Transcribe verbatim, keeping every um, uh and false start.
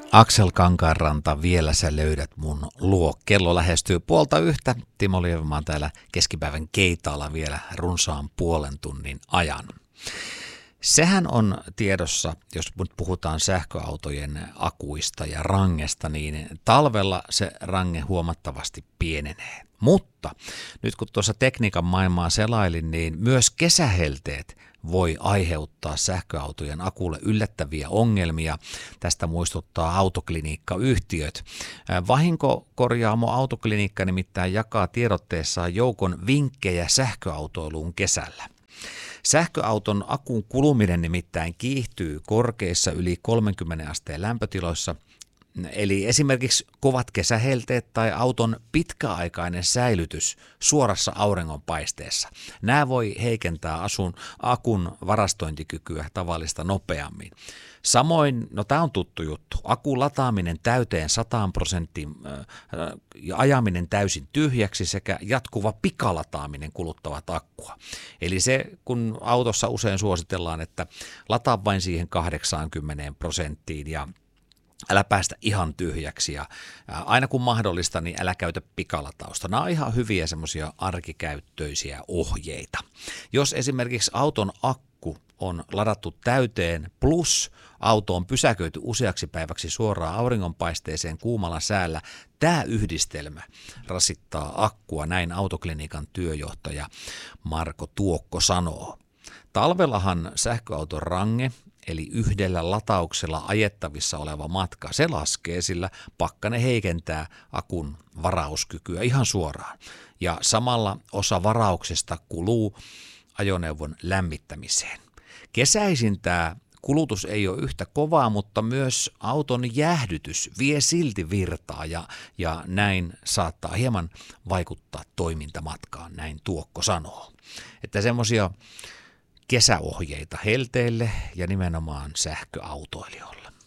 Aksel Kankaanranta, vielä sä löydät mun luo. Kello lähestyy puolta yhtä. Timo Lievemaa täällä keskipäivän keitaalla vielä runsaan puolen tunnin ajan. Sehän on tiedossa, jos nyt puhutaan sähköautojen akuista ja rangesta, niin talvella se range huomattavasti pienenee. Mutta nyt kun tuossa tekniikan maailmaa selailin, niin myös kesähelteet voi aiheuttaa sähköautojen akulle yllättäviä ongelmia. Tästä muistuttaa autokliniikkayhtiöt. Vahinkokorjaamo Autoklinikka nimittäin jakaa tiedotteessaan joukon vinkkejä sähköautoiluun kesällä. Sähköauton akun kuluminen nimittäin kiihtyy korkeissa yli kolmekymmentä asteen lämpötiloissa, eli esimerkiksi kovat kesähelteet tai auton pitkäaikainen säilytys suorassa auringonpaisteessa. Nämä voi heikentää asun, akun varastointikykyä tavallista nopeammin. Samoin, no tämä on tuttu juttu, akun lataaminen täyteen sata prosenttia ja ajaminen täysin tyhjäksi sekä jatkuva pikalataaminen kuluttavat akkua. Eli se, kun autossa usein suositellaan, että lataa vain siihen kahdeksankymmentä prosenttiin ja älä päästä ihan tyhjäksi ja aina kun mahdollista, niin älä käytä pikalatausta. Nämä on ihan hyviä semmoisia arkikäyttöisiä ohjeita. Jos esimerkiksi auton akku on ladattu täyteen plus auto on pysäköity useaksi päiväksi suoraan auringonpaisteeseen kuumalla säällä, tämä yhdistelmä rasittaa akkua, näin Autoklinikan työjohtaja Marko Tuokko sanoo. Talvellahan sähköauton range, eli yhdellä latauksella ajettavissa oleva matka, se laskee, sillä pakkane heikentää akun varauskykyä ihan suoraan. Ja samalla osa varauksesta kuluu ajoneuvon lämmittämiseen. Kesäisin tämä kulutus ei ole yhtä kovaa, mutta myös auton jäähdytys vie silti virtaa ja, ja näin saattaa hieman vaikuttaa toimintamatkaan, näin Tuokko sanoo. Että semmoisia kesäohjeita helteille ja nimenomaan sähköautoilijoille.